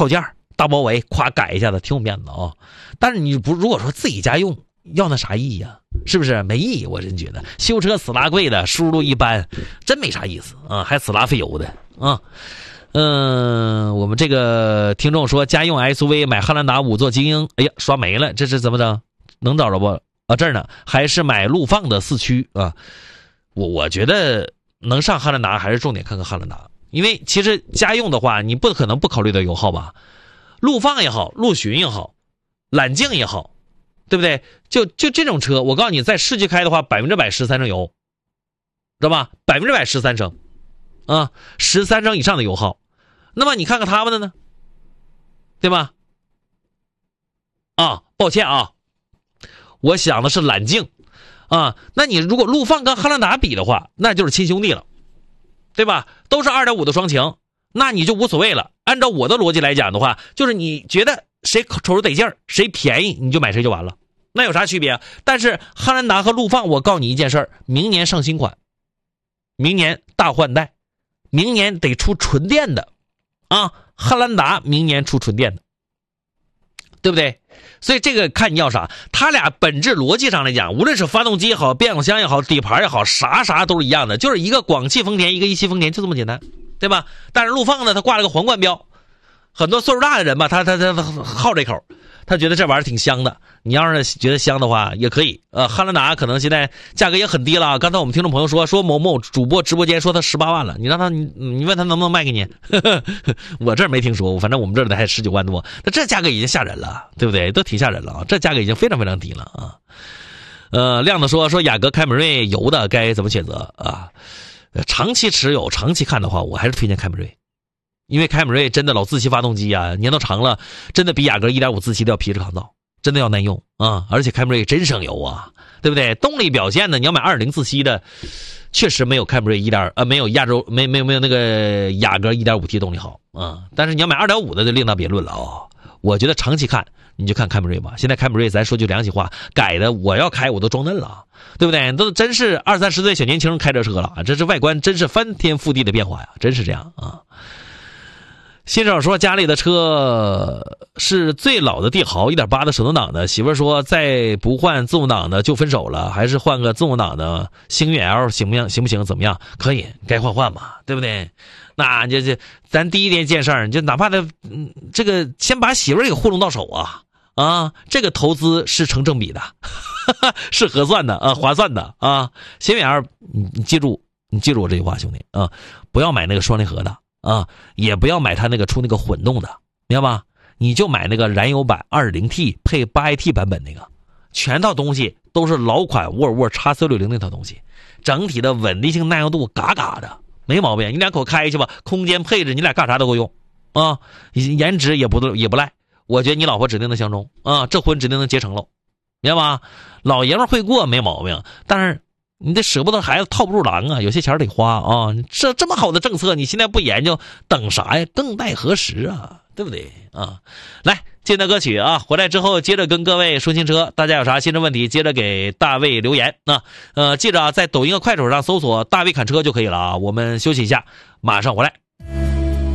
套件大包围，夸改一下子，挺有面子啊。但是你如果说自己家用，要那啥意义啊？是不是没意义？我真觉得修车死拉贵的，输入一般，真没啥意思啊，还死拉费油的啊。我们这个听众说家用 SUV 买汉兰达5座精英，哎呀刷没了，这是怎么着？能找着不？啊这儿呢，还是买陆放的4驱啊？我觉得能上汉兰达还是重点看看汉兰达，因为其实家用的话，你不可能不考虑到油耗吧？陆放也好，陆巡也好，揽境也好，对不对？就这种车，我告诉你，在市区开的话，100%13升油，知道吧？100%13升，啊，13升以上的油耗。那么你看看他们的呢，对吧？啊，抱歉啊，我想的是揽境啊。那你如果陆放跟汉兰达比的话，那就是亲兄弟了，对吧？都是2.5的双擎，那你就无所谓了。按照我的逻辑来讲的话，就是你觉得谁瞅着得劲儿，谁便宜你就买谁就完了，那有啥区别？但是汉兰达和陆放，我告诉你一件事儿，明年上新款，明年大换代，明年得出纯电的啊，汉兰达明年出纯电的，对不对？所以这个看你要啥，它俩本质逻辑上来讲，无论是发动机也好，变速箱也好，底盘也好，啥都是一样的，就是一个广汽丰田，一个一汽丰田，就这么简单，对吧？但是陆放呢，它挂了个皇冠标，很多岁数大的人吧，他好这口，他觉得这玩意儿挺香的。你要是觉得香的话，也可以。汉兰达可能现在价格也很低了。刚才我们听众朋友说某某主播直播间说他18万了，你让他你问他能不能卖给你？我这儿没听说，反正我们这儿的还19万多，那这价格已经吓人了，对不对？都挺吓人了啊，这价格已经非常非常低了啊。亮子说雅阁凯美瑞油的该怎么选择啊？长期持有、长期看的话，我还是推荐凯美瑞。因为凯美瑞真的老自吸发动机啊，年头长了，真的比雅阁 1.5 自吸的要皮实抗造，真的要耐用啊！而且凯美瑞真省油啊，对不对？动力表现呢，你要买2.0自吸的，确实没有凯美瑞没有那个雅阁 1.5T 动力好啊。但是你要买2.5的就另当别论了啊。我觉得长期看你就看凯美瑞吧。现在凯美瑞咱说句良心话，改的我要开我都装嫩了，对不对？都真是20-30岁小年轻人开这车了，这是外观真是翻天覆地的变化呀，真是这样啊。新手说家里的车是最老的帝豪 1.8 的手动挡的，媳妇说再不换自动挡的就分手了，还是换个自动挡的星越 L 行不行？怎么样？可以，该换嘛，对不对？那这咱第一件事儿，就哪怕这个先把媳妇给糊弄到手啊，这个投资是成正比的，是合算的啊，划算的啊。星越 L 你记住我这句话，兄弟啊，不要买那个双离合的。啊，也不要买它那个出那个混动的，明白吧？你就买那个燃油版 2.0T 配 8AT 版本那个，全套东西都是老款沃尔沃 X460 那套东西，整体的稳定性耐用度嘎嘎的，没毛病。你2口开去吧，空间配置你俩干啥都够用啊，颜值也不赖。我觉得你老婆指定能相中啊，这婚指定能结成了，明白吧？老爷们会过没毛病，但是你得舍不得孩子套不住狼啊，有些钱得花啊！这么好的政策，你现在不研究，等啥呀？更待何时啊？对不对啊？来，接着歌曲啊，回来之后接着跟各位说新车，大家有啥新车问题，接着给大卫留言啊。记着啊，在抖音和快手上搜索“大卫侃车”就可以了啊。我们休息一下，马上回来。